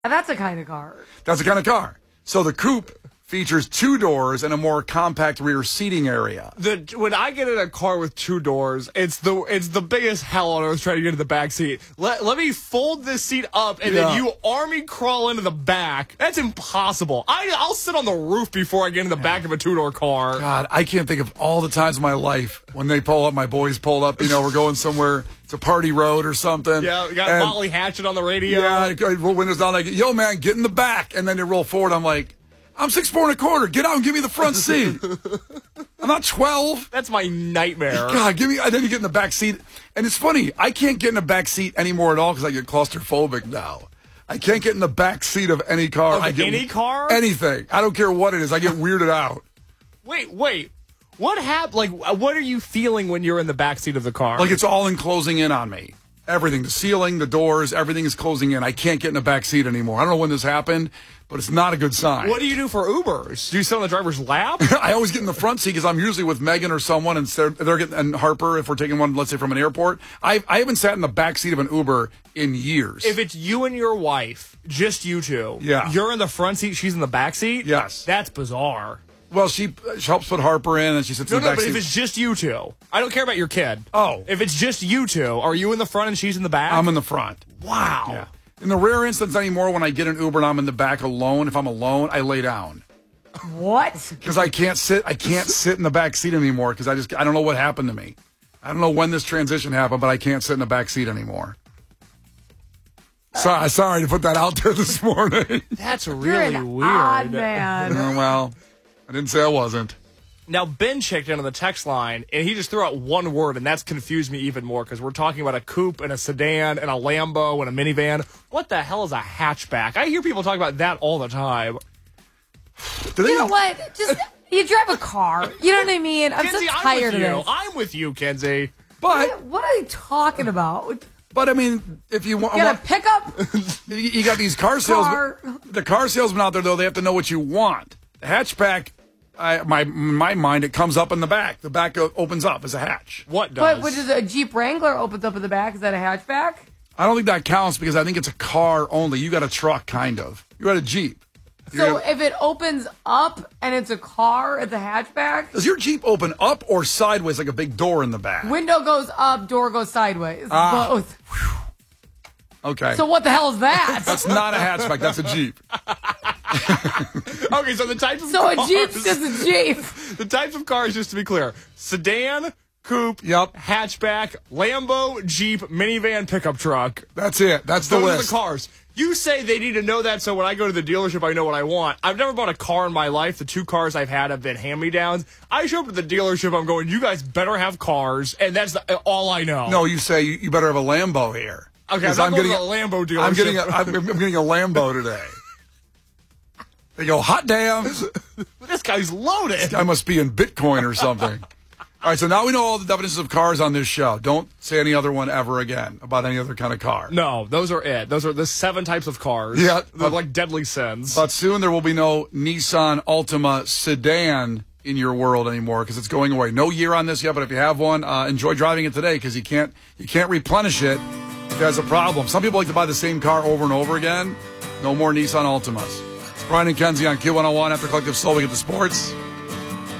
That's a kind of car. That's the kind of car. So the coupe features 2 doors and a more compact rear seating area. When I get in a car with 2 doors, it's the biggest hell on earth trying to get in the back seat. Let me fold this seat up and then you army crawl into the back. That's impossible. I'll sit on the roof before I get in the back of a 2-door car. God, I can't think of all the times in my life when they pull up, my boys pull up, we're going somewhere, it's a party road or something. Yeah, we got Molly Hatchet on the radio. Yeah, I roll windows down like, yo, man, get in the back. And then they roll forward. I'm like, I'm 6'4 1/4. Get out and give me the front seat. I'm not 12. That's my nightmare. God, give me. And then you get in the back seat. And it's funny, I can't get in the back seat anymore at all because I get claustrophobic now. I can't get in the back seat of any car. Of any car? Anything. I don't care what it is. I get weirded out. Wait. What happened? Like, what are you feeling when you're in the back seat of the car? Like it's all closing in on me. Everything, the ceiling, the doors, everything is closing in. I can't get in the back seat anymore. I don't know when this happened, but it's not a good sign. What do you do for Ubers? Do you sit on the driver's lap? I always get in the front seat because I'm usually with Megan or someone, and they're getting, and Harper if we're taking one, let's say from an airport. I haven't sat in the back seat of an Uber in years. If it's you and your wife, just you two, you're in the front seat, she's in the back seat. Yes, that's bizarre. Well, she helps put Harper in, and she sits in the back seat. No, but if it's just you two, I don't care about your kid. Oh. If it's just you two, are you in the front and she's in the back? I'm in the front. Wow. Yeah. In the rare instance anymore, when I get an Uber and I'm in the back alone, if I'm alone, I lay down. What? Because I can't sit in the back seat anymore because I don't know what happened to me. I don't know when this transition happened, but I can't sit in the back seat anymore. Sorry to put that out there this morning. That's really weird. Odd man. Well, I didn't say I wasn't. Now, Ben checked in on the text line, and he just threw out one word, and that's confused me even more, because we're talking about a coupe and a sedan and a Lambo and a minivan. What the hell is a hatchback? I hear people talk about that all the time. You know what? Just, you drive a car. You know what I mean? I'm Kenzie, so tired of this. I'm with you, Kenzie. But what are you talking about? But I mean, if you want, you got a pickup. You got these car salesmen. The car salesmen out there, though, they have to know what you want. The hatchback, in my mind, it comes up in the back. The back opens up as a hatch. What does? But which is a Jeep Wrangler opens up in the back? Is that a hatchback? I don't think that counts because I think it's a car only. You got a truck, kind of. You got a Jeep. So if it opens up and it's a car, it's a hatchback? Does your Jeep open up or sideways like a big door in the back? Window goes up, door goes sideways. Both. Okay. So what the hell is that? That's not a hatchback. That's a Jeep. Okay, so the types of so cars. So a Jeep's just a Jeep. The types of cars, just to be clear: sedan, coupe, hatchback, Lambo, Jeep, minivan, pickup truck. That's it. That's the list. Those are the cars. You say they need to know that, so when I go to the dealership, I know what I want. I've never bought a car in my life. The 2 cars I've had have been hand-me-downs. I show up to the dealership, I'm going, you guys better have cars, and that's all I know. No, you say you better have a Lambo here. Okay, I'm going to a Lambo dealership. I'm getting a Lambo today. They go, hot damn. This guy's loaded. This guy must be in Bitcoin or something. All right, so now we know all the definitions of cars on this show. Don't say any other one ever again about any other kind of car. No, those are it. Those are the 7 types of cars. Yeah. They're like deadly sins. But soon there will be no Nissan Altima sedan in your world anymore because it's going away. No year on this yet, but if you have one, enjoy driving it today because you can't replenish it if it has a problem. Some people like to buy the same car over and over again. No more Nissan Altimas. It's Brian and Kenzie on Q101 after Collective Soul. We get the sports.